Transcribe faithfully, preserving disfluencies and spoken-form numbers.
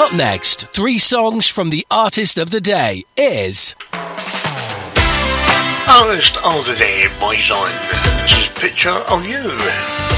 Up next, three songs from the artist of the day is... Artist of the day, boys on. This is Picture of You.